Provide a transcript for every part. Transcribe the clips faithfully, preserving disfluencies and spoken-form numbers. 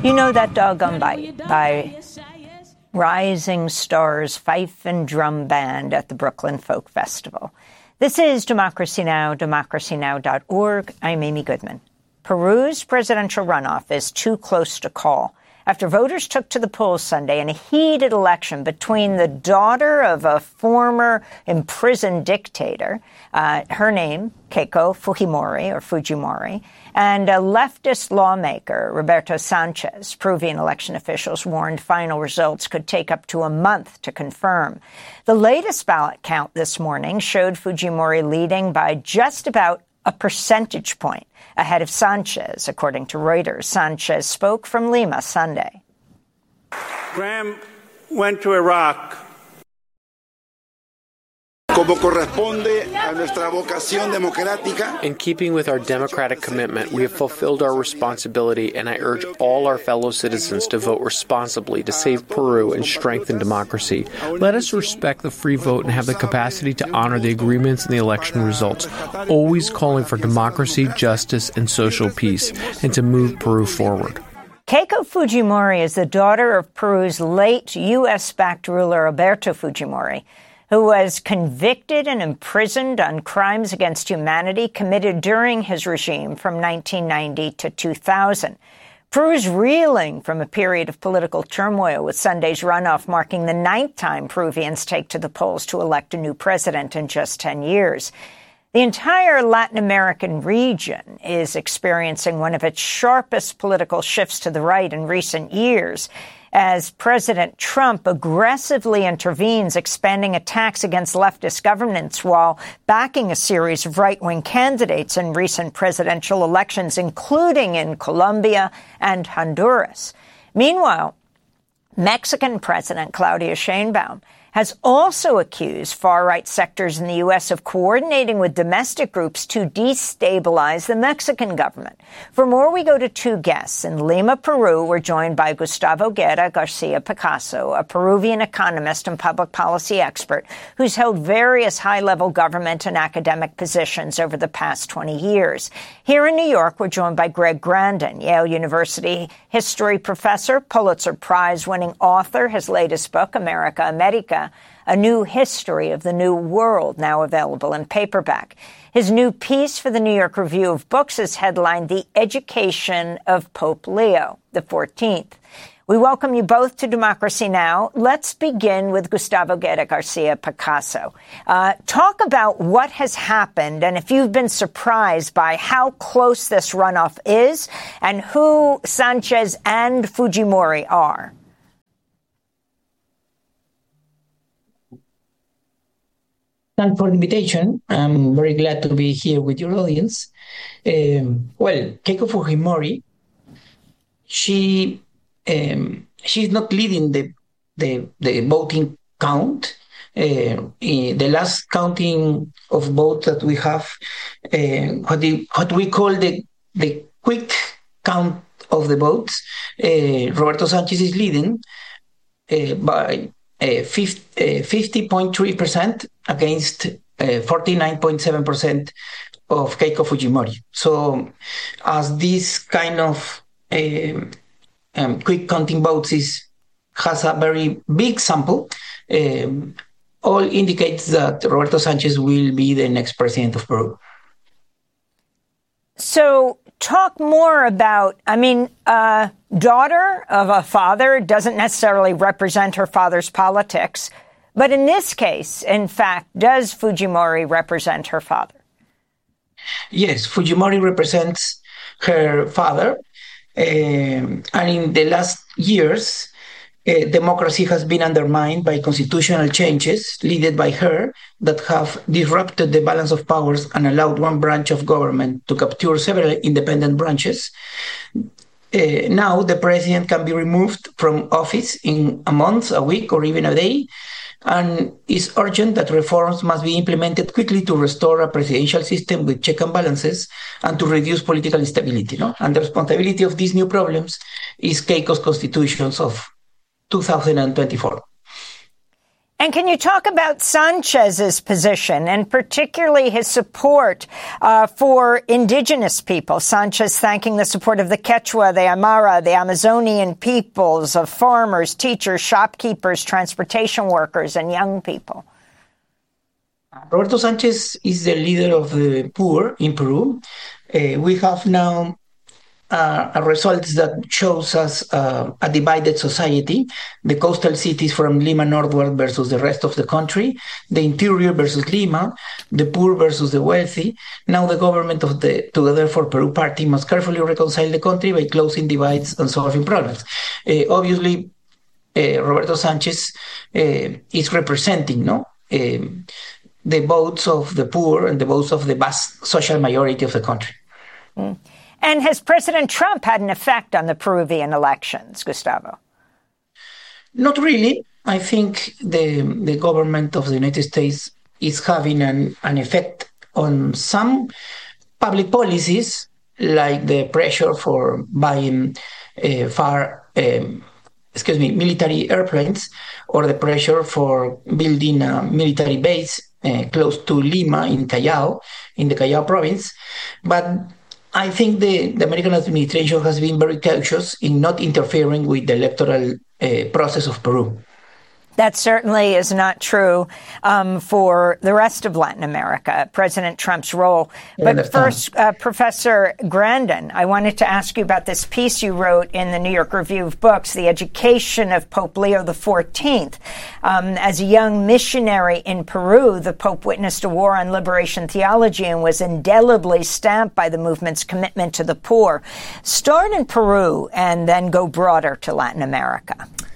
You know that doggone bite by Rising Stars Fife and Drum Band at the Brooklyn Folk Festival. This is Democracy Now!, democracy now dot org. I'm Amy Goodman. Peru's presidential runoff is too close to call after voters took to the polls Sunday in a heated election between the daughter of a former imprisoned dictator, uh, her name, Keiko Fujimori, or Fujimori, and a leftist lawmaker, Roberto Sanchez. Peruvian election officials warned final results could take up to a month to confirm. The latest ballot count this morning showed Fujimori leading by just about a percentage point ahead of Sanchez, according to Reuters. Sanchez spoke from Lima Sunday. Graham went to Iraq. Como corresponde a nuestra vocación democrática. In keeping with our democratic commitment, we have fulfilled our responsibility, and I urge all our fellow citizens to vote responsibly to save Peru and strengthen democracy. Let us respect the free vote and have the capacity to honor the agreements and the election results, always calling for democracy, justice, and social peace, and to move Peru forward. Keiko Fujimori is the daughter of Peru's late U S-backed ruler Alberto Fujimori, who was convicted and imprisoned on crimes against humanity committed during his regime from nineteen ninety to two thousand. Peru's reeling from a period of political turmoil, with Sunday's runoff marking the ninth time Peruvians take to the polls to elect a new president in just ten years. The entire Latin American region is experiencing one of its sharpest political shifts to the right in recent years, as President Trump aggressively intervenes, expanding attacks against leftist governments while backing a series of right-wing candidates in recent presidential elections, including in Colombia and Honduras. Meanwhile, Mexican President Claudia Sheinbaum has also accused far-right sectors in the U S of coordinating with domestic groups to destabilize the Mexican government. For more, we go to two guests. In Lima, Peru, we're joined by Gustavo Guerra Garcia Picasso, a Peruvian economist and public policy expert who's held various high-level government and academic positions over the past twenty years. Here in New York, we're joined by Greg Grandin, Yale University history professor, Pulitzer Prize-winning author. His latest book, America America, A New History of the New World, now available in paperback. His new piece for the New York Review of Books is headlined The Education of Pope Leo the fourteenth. We welcome you both to Democracy Now! Let's begin with Gustavo Guerra Garcia Picasso. Uh, talk about what has happened and if you've been surprised by how close this runoff is and who Sanchez and Fujimori are. Thanks for the invitation. I'm very glad to be here with your audience. Um, well, Keiko Fujimori, she um, she's not leading the the, the voting count. Uh, the last counting of votes that we have, uh, what, the, what we call the the quick count of the votes, uh, Roberto Sanchez is leading uh, by Uh, fifty point three percent against uh, forty-nine point seven percent of Keiko Fujimori. So as this kind of uh, um, quick counting votes is, has a very big sample, um, all indicates that Roberto Sanchez will be the next president of Peru. So talk more about, I mean, uh, daughter of a father doesn't necessarily represent her father's politics. But in this case, in fact, does Fujimori represent her father? Yes, Fujimori represents her father. Um, and in the last years, uh, democracy has been undermined by constitutional changes led by her that have disrupted the balance of powers and allowed one branch of government to capture several independent branches. Uh, now the president can be removed from office in a month, a week, or even a day, and it's urgent that reforms must be implemented quickly to restore a presidential system with check and balances and to reduce political instability. No? And the responsibility of these new problems is Keiko's constitutions of two thousand twenty-four. And can you talk about Sanchez's position and particularly his support uh, for indigenous people? Sanchez thanking the support of the Quechua, the Aymara, the Amazonian peoples, of farmers, teachers, shopkeepers, transportation workers, and young people. Roberto Sanchez is the leader of the poor in Peru. Uh, we have now Uh, a results that shows us uh, a divided society, the coastal cities from Lima northward versus the rest of the country, the interior versus Lima, the poor versus the wealthy. Now the government of the Together for Peru party must carefully reconcile the country by closing divides and solving problems. Uh, obviously, uh, Roberto Sanchez uh, is representing no, uh, the votes of the poor and the votes of the vast social majority of the country. Mm. And has President Trump had an effect on the Peruvian elections, Gustavo? Not really. I think the the government of the United States is having an, an effect on some public policies, like the pressure for buying uh, far, um, excuse me, military airplanes, or the pressure for building a military base uh, close to Lima in Callao, in the Callao province. But I think the, the American administration has been very cautious in not interfering with the electoral uh, process of Peru. That certainly is not true um, for the rest of Latin America, President Trump's role. But first, uh, Professor Grandin, I wanted to ask you about this piece you wrote in the New York Review of Books, The Education of Pope Leo the fourteenth. Um, as a young missionary in Peru, the Pope witnessed a war on liberation theology and was indelibly stamped by the movement's commitment to the poor. Start in Peru and then go broader to Latin America.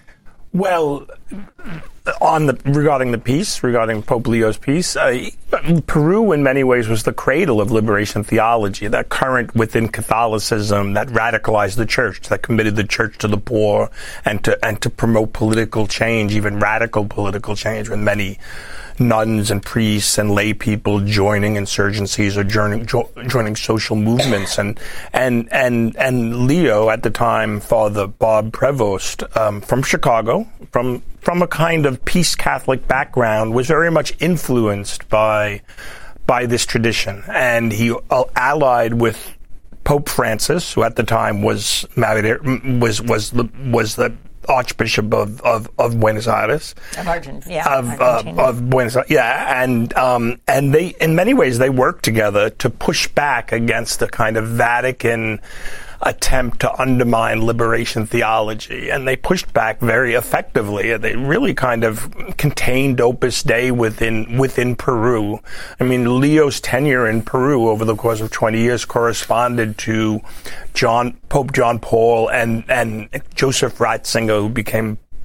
Well, on the regarding the piece, regarding Pope Leo's piece, uh, Peru in many ways was the cradle of liberation theology, that current within Catholicism that radicalized the church, that committed the church to the poor and to and to promote political change, even radical political change, with many nuns and priests and lay people joining insurgencies or joining, jo- joining social movements. And, and, and, and Leo at the time, Father Bob Prevost, um, from Chicago, from, from a kind of peace Catholic background, was very much influenced by, by this tradition. And he uh, allied with Pope Francis, who at the time was married, was, was the, was the, Archbishop of, of, of Buenos Aires, of Argentina, yeah, of, uh, of Buenos Aires, yeah, and um, and they, in many ways, they worked together to push back against the kind of Vatican attempt to undermine liberation theology, and they pushed back very effectively. They really kind of contained Opus Dei within within Peru. I mean, Leo's tenure in Peru over the course of twenty years corresponded to John Pope John Paul and and Joseph Ratzinger, who became